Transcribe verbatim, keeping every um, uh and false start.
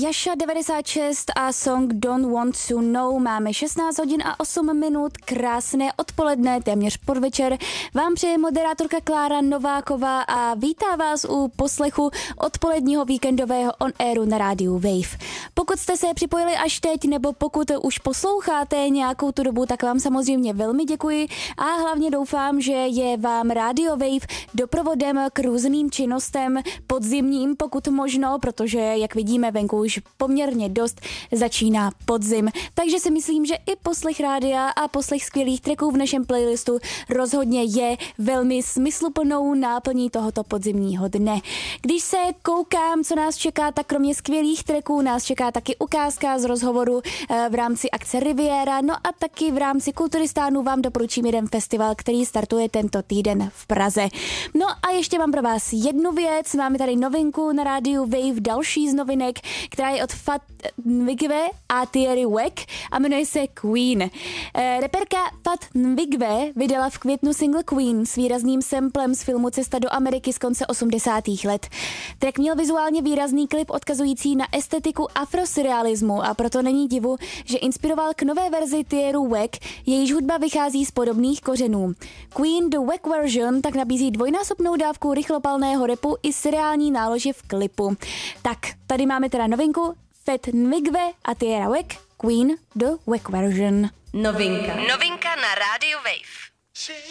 Jasha devadesát šest a song Don't Want to Know. Máme šestnáct hodin a osm minut, krásné odpoledne, téměř podvečer. Vám přeje moderátorka Klára Nováková a vítá vás u poslechu odpoledního víkendového on airu na rádiu Wave. Pokud jste se připojili až teď, nebo pokud už posloucháte nějakou tu dobu, tak vám samozřejmě velmi děkuji a hlavně doufám, že je vám Radio Wave doprovodem k různým činnostem podzimním, pokud možno, protože jak vidíme venku už poměrně dost začíná podzim. Takže si myslím, že i poslech rádia a poslech skvělých tracků v našem playlistu rozhodně je velmi smysluplnou náplní tohoto podzimního dne. Když se koukám, co nás čeká, tak kromě skvělých tracků nás čeká taky ukázka z rozhovoru v rámci akce Riviera, no a taky v rámci Kulturistánu vám doporučím jeden festival, který startuje tento týden v Praze. No a ještě mám pro vás jednu věc, máme tady novinku na rádiu Wave, další z novinek, která je od Fat Nwigwe a Thierry Wack a jmenuje se Queen. E, reperka Fat Nwigwe vydala v květnu single Queen s výrazným samplem z filmu Cesta do Ameriky z konce osmdesátých let. Track měl vizuálně výrazný klip odkazující na estetiku afrosurrealismu a proto není divu, že inspiroval k nové verzi Thierry Wack, jejíž hudba vychází z podobných kořenů. Queen The Wack Version tak nabízí dvojnásobnou dávku rychlopalného rapu i seriální nálože v klipu. Tak, tady máme teda novinku Fat Nwigwe a Thierry Wack, Queen The Wack Version. Novinka. Novinka na rádiu Wave.